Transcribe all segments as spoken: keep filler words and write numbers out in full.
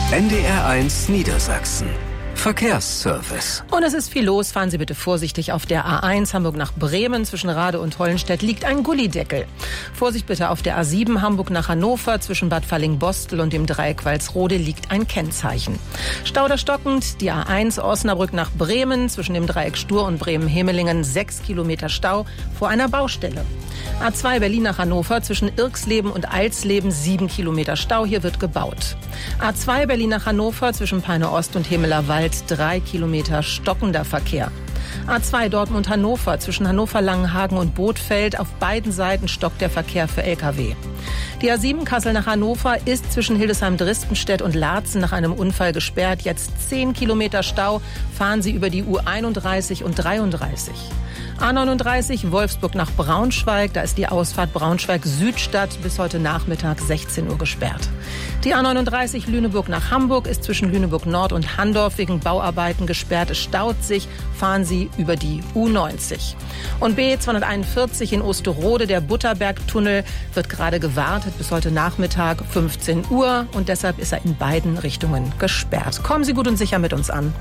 N D R eins Niedersachsen. Verkehrsservice. Und es ist viel los. Fahren Sie bitte vorsichtig auf der A eins Hamburg nach Bremen. Zwischen Rade und Hollenstedt liegt ein Gullideckel. Vorsicht bitte auf der A sieben Hamburg nach Hannover. Zwischen Bad Falling-Bostel und dem Dreieck Walsrode liegt ein Kennzeichen. Stauder stockend. Die A eins Osnabrück nach Bremen. Zwischen dem Dreieck Stur und Bremen-Hemelingen sechs Kilometer Stau vor einer Baustelle. A zwei Berlin nach Hannover. Zwischen Irksleben und Eilsleben sieben Kilometer Stau. Hier wird gebaut. A zwei Berlin nach Hannover. Zwischen Peine Ost und Hemeler Wald drei Kilometer stockender Verkehr. A zwei Dortmund-Hannover zwischen Hannover-Langenhagen und Bothfeld. Auf beiden Seiten stockt der Verkehr für L K W. Die A sieben Kassel nach Hannover ist zwischen Hildesheim-Dristenstedt und Laatzen nach einem Unfall gesperrt. Jetzt zehn Kilometer Stau. Fahren Sie über die U einunddreißig und dreiunddreißig. A neununddreißig Wolfsburg nach Braunschweig. Da ist die Ausfahrt Braunschweig-Südstadt bis heute Nachmittag sechzehn Uhr gesperrt. Die A neununddreißig Lüneburg nach Hamburg ist zwischen Lüneburg Nord und Handorf wegen Bauarbeiten gesperrt. Es staut sich. Fahren Sie über die U neunzig. Und B zweihunderteinundvierzig in Osterode, der Butterbergtunnel, wird gerade gewartet bis heute Nachmittag fünfzehn Uhr. Und deshalb ist er in beiden Richtungen gesperrt. Kommen Sie gut und sicher mit uns an.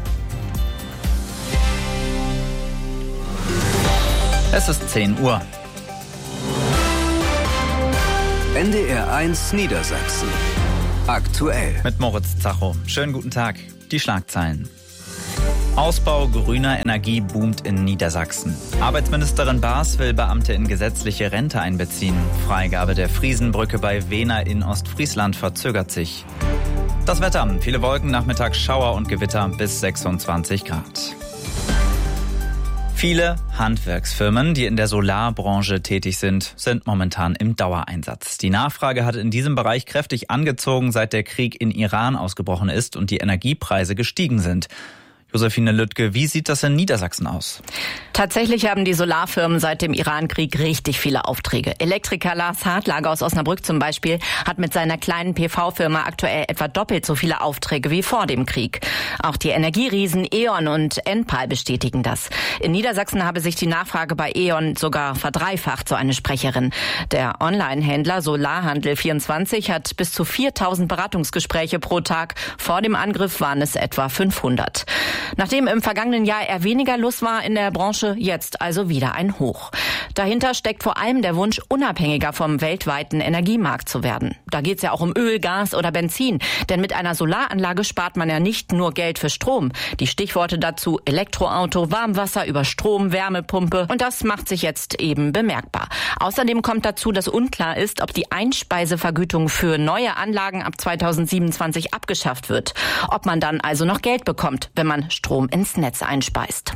Es ist zehn Uhr. N D R eins Niedersachsen. Aktuell. Mit Moritz Zacho. Schönen guten Tag. Die Schlagzeilen. Ausbau grüner Energie boomt in Niedersachsen. Arbeitsministerin Baas will Beamte in gesetzliche Rente einbeziehen. Freigabe der Friesenbrücke bei Wehner in Ostfriesland verzögert sich. Das Wetter. Viele Wolken, nachmittags Schauer und Gewitter bis sechsundzwanzig Grad. Viele Handwerksfirmen, die in der Solarbranche tätig sind, sind momentan im Dauereinsatz. Die Nachfrage hat in diesem Bereich kräftig angezogen, seit der Krieg in Iran ausgebrochen ist und die Energiepreise gestiegen sind. Josephine Lüttke, wie sieht das in Niedersachsen aus? Tatsächlich haben die Solarfirmen seit dem Irankrieg richtig viele Aufträge. Elektriker Lars Hartlager aus Osnabrück zum Beispiel hat mit seiner kleinen P V-Firma aktuell etwa doppelt so viele Aufträge wie vor dem Krieg. Auch die Energieriesen E.ON und Enpal bestätigen das. In Niedersachsen habe sich die Nachfrage bei E.ON sogar verdreifacht, so eine Sprecherin. Der Online-Händler Solarhandel vierundzwanzig hat bis zu viertausend Beratungsgespräche pro Tag. Vor dem Angriff waren es etwa fünfhundert. Nachdem im vergangenen Jahr eher weniger los war in der Branche, jetzt also wieder ein Hoch. Dahinter steckt vor allem der Wunsch, unabhängiger vom weltweiten Energiemarkt zu werden. Da geht es ja auch um Öl, Gas oder Benzin. Denn mit einer Solaranlage spart man ja nicht nur Geld für Strom. Die Stichworte dazu: Elektroauto, Warmwasser über Strom, Wärmepumpe. Und das macht sich jetzt eben bemerkbar. Außerdem kommt dazu, dass unklar ist, ob die Einspeisevergütung für neue Anlagen ab zweitausendsiebenundzwanzig abgeschafft wird. Ob man dann also noch Geld bekommt, wenn man Strom ins Netz einspeist.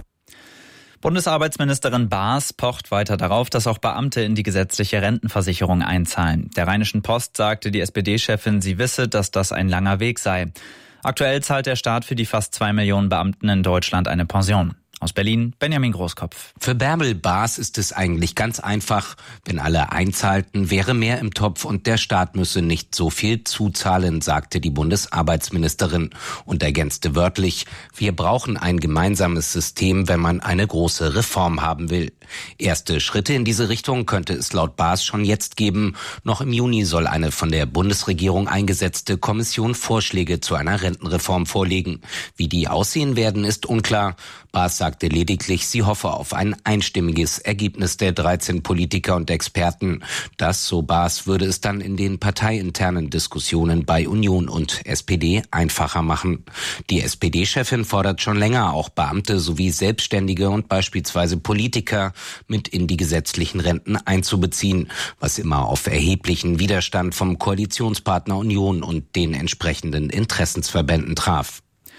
Bundesarbeitsministerin Baas pocht weiter darauf, dass auch Beamte in die gesetzliche Rentenversicherung einzahlen. Der Rheinischen Post sagte die S P D-Chefin, sie wisse, dass das ein langer Weg sei. Aktuell zahlt der Staat für die fast zwei Millionen Beamten in Deutschland eine Pension. Aus Berlin, Benjamin Großkopf. Für Bärbel Baas ist es eigentlich ganz einfach. Wenn alle einzahlten, wäre mehr im Topf und der Staat müsse nicht so viel zuzahlen, sagte die Bundesarbeitsministerin und ergänzte wörtlich: Wir brauchen ein gemeinsames System, wenn man eine große Reform haben will. Erste Schritte in diese Richtung könnte es laut Baas schon jetzt geben. Noch im Juni soll eine von der Bundesregierung eingesetzte Kommission Vorschläge zu einer Rentenreform vorlegen. Wie die aussehen werden, ist unklar. Baas sagte lediglich, sie hoffe auf ein einstimmiges Ergebnis der dreizehn Politiker und Experten. Das, so Baas, würde es dann in den parteiinternen Diskussionen bei Union und S P D einfacher machen. Die S P D-Chefin fordert schon länger, auch Beamte sowie Selbstständige und beispielsweise Politiker mit in die gesetzlichen Renten einzubeziehen, was immer auf erheblichen Widerstand vom Koalitionspartner Union und den entsprechenden Interessensverbänden traf.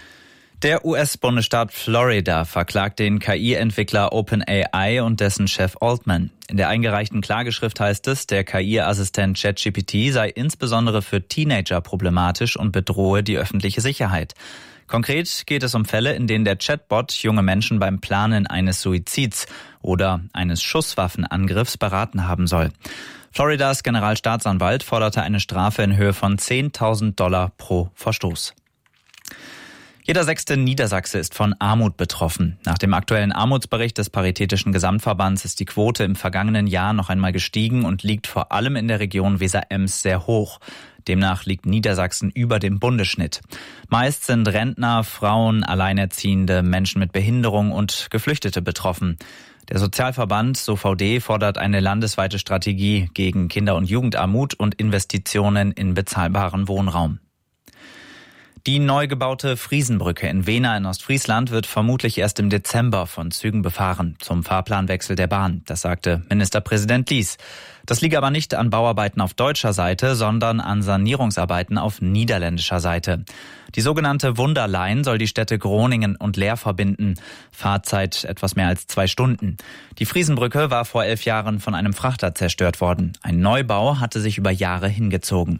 Der U S-Bundesstaat Florida verklagt den K I-Entwickler OpenAI und dessen Chef Altman. In der eingereichten Klageschrift heißt es, der K I-Assistent ChatGPT sei insbesondere für Teenager problematisch und bedrohe die öffentliche Sicherheit. Konkret geht es um Fälle, in denen der Chatbot junge Menschen beim Planen eines Suizids oder eines Schusswaffenangriffs beraten haben soll. Floridas Generalstaatsanwalt forderte eine Strafe in Höhe von zehntausend Dollar pro Verstoß. Jeder sechste Niedersachse ist von Armut betroffen. Nach dem aktuellen Armutsbericht des Paritätischen Gesamtverbands ist die Quote im vergangenen Jahr noch einmal gestiegen und liegt vor allem in der Region Weser-Ems sehr hoch. Demnach liegt Niedersachsen über dem Bundesschnitt. Meist sind Rentner, Frauen, Alleinerziehende, Menschen mit Behinderung und Geflüchtete betroffen. Der Sozialverband S O V D fordert eine landesweite Strategie gegen Kinder- und Jugendarmut und Investitionen in bezahlbaren Wohnraum. Die neu gebaute Friesenbrücke in Wehna in Ostfriesland wird vermutlich erst im Dezember von Zügen befahren, zum Fahrplanwechsel der Bahn. Das sagte Ministerpräsident Lies. Das liege aber nicht an Bauarbeiten auf deutscher Seite, sondern an Sanierungsarbeiten auf niederländischer Seite. Die sogenannte Wunderline soll die Städte Groningen und Leer verbinden. Fahrzeit etwas mehr als zwei Stunden. Die Friesenbrücke war vor elf Jahren von einem Frachter zerstört worden. Ein Neubau hatte sich über Jahre hingezogen.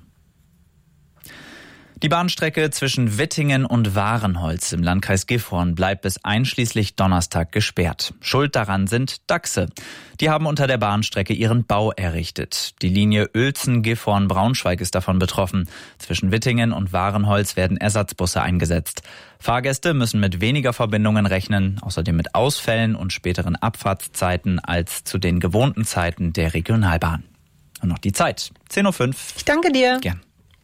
Die Bahnstrecke zwischen Wittingen und Wahrenholz im Landkreis Gifhorn bleibt bis einschließlich Donnerstag gesperrt. Schuld daran sind Dachse. Die haben unter der Bahnstrecke ihren Bau errichtet. Die Linie Uelzen-Gifhorn-Braunschweig ist davon betroffen. Zwischen Wittingen und Wahrenholz werden Ersatzbusse eingesetzt. Fahrgäste müssen mit weniger Verbindungen rechnen, außerdem mit Ausfällen und späteren Abfahrtszeiten als zu den gewohnten Zeiten der Regionalbahn. Und noch die Zeit, zehn Uhr fünf. Ich danke dir. Gern.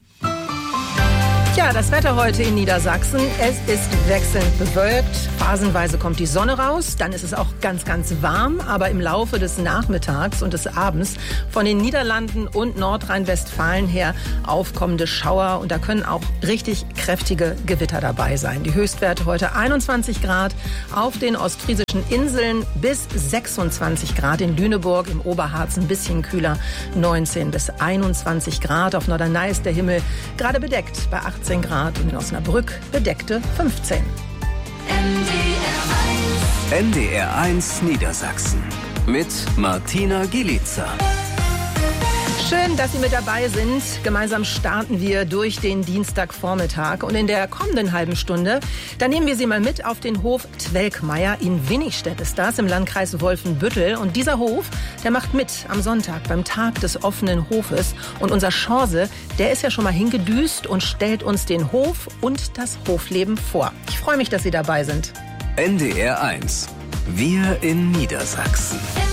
Ja, das Wetter heute in Niedersachsen. Es ist wechselnd bewölkt. Phasenweise kommt die Sonne raus. Dann ist es auch ganz, ganz warm. Aber im Laufe des Nachmittags und des Abends von den Niederlanden und Nordrhein-Westfalen her aufkommende Schauer. Und da können auch richtig kräftige Gewitter dabei sein. Die Höchstwerte heute einundzwanzig Grad auf den ostfriesischen Inseln bis sechsundzwanzig Grad in Lüneburg, im Oberharz ein bisschen kühler, neunzehn bis einundzwanzig Grad. Auf Norderney ist der Himmel gerade bedeckt bei achtzehn Grad und in Osnabrück bedeckte fünfzehn. N D R eins Niedersachsen mit Martina Gielitzer. Schön, dass Sie mit dabei sind. Gemeinsam starten wir durch den Dienstagvormittag. Und in der kommenden halben Stunde, da nehmen wir Sie mal mit auf den Hof Twelkmeier. In Winnigstedt ist das, im Landkreis Wolfenbüttel. Und dieser Hof, der macht mit am Sonntag beim Tag des offenen Hofes. Und unser Chance, der ist ja schon mal hingedüst und stellt uns den Hof und das Hofleben vor. Ich freue mich, dass Sie dabei sind. N D R eins. Wir in Niedersachsen.